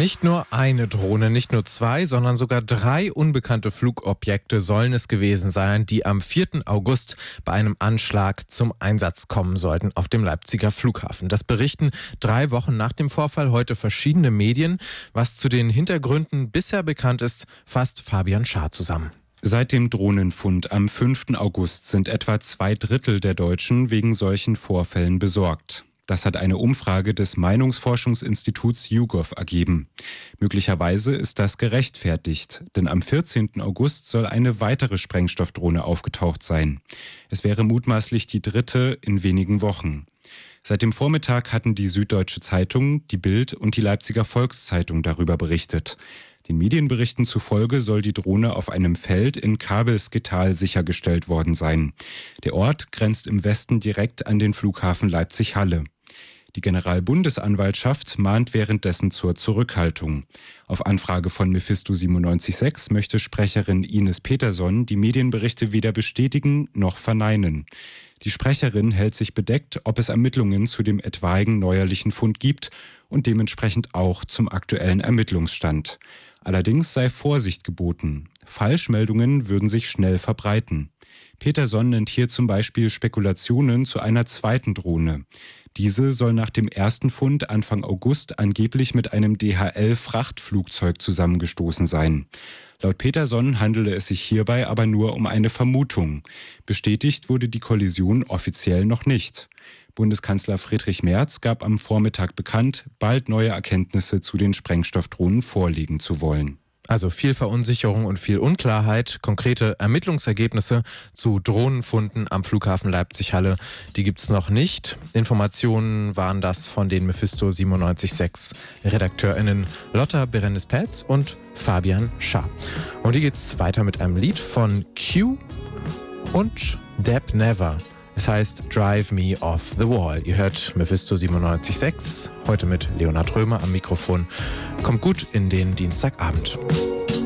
Nicht nur eine Drohne, nicht nur zwei, sondern sogar 3 unbekannte Flugobjekte sollen es gewesen sein, die am 4. August bei einem Anschlag zum Einsatz kommen sollten auf dem Leipziger Flughafen. Das berichten 3 Wochen nach dem Vorfall heute verschiedene Medien. Was zu den Hintergründen bisher bekannt ist, fasst Fabian Schaar zusammen. Seit dem Drohnenfund am 5. August sind etwa 2/3 der Deutschen wegen solchen Vorfällen besorgt. Das hat eine Umfrage des Meinungsforschungsinstituts YouGov ergeben. Möglicherweise ist das gerechtfertigt, denn am 14. August soll eine weitere Sprengstoffdrohne aufgetaucht sein. Es wäre mutmaßlich die 3. in wenigen Wochen. Seit dem Vormittag hatten die Süddeutsche Zeitung, die Bild und die Leipziger Volkszeitung darüber berichtet. Den Medienberichten zufolge soll die Drohne auf einem Feld in Kabelskital sichergestellt worden sein. Der Ort grenzt im Westen direkt an den Flughafen Leipzig-Halle. Die Generalbundesanwaltschaft mahnt währenddessen zur Zurückhaltung. Auf Anfrage von Mephisto 976 möchte Sprecherin Ines Peterson die Medienberichte weder bestätigen noch verneinen. Die Sprecherin hält sich bedeckt, ob es Ermittlungen zu dem etwaigen neuerlichen Fund gibt und dementsprechend auch zum aktuellen Ermittlungsstand. Allerdings sei Vorsicht geboten. Falschmeldungen würden sich schnell verbreiten. Peterson nennt hier zum Beispiel Spekulationen zu einer zweiten Drohne. Diese soll nach dem ersten Fund Anfang August angeblich mit einem DHL-Frachtflugzeug zusammengestoßen sein. Laut Peterson handele es sich hierbei aber nur um eine Vermutung. Bestätigt wurde die Kollision offiziell noch nicht. Bundeskanzler Friedrich Merz gab am Vormittag bekannt, bald neue Erkenntnisse zu den Sprengstoffdrohnen vorlegen zu wollen. Also viel Verunsicherung und viel Unklarheit. Konkrete Ermittlungsergebnisse zu Drohnenfunden am Flughafen Leipzig-Halle, die gibt es noch nicht. Informationen waren das von den Mephisto 976 RedakteurInnen Lotta Berendes-Pelz und Fabian Schaar. Und hier geht's weiter mit einem Lied von Q und Deb Never. Es heißt Drive Me Off the Wall. Ihr hört Mephisto 976, heute mit Leonhard Römer am Mikrofon. Kommt gut in den Dienstagabend.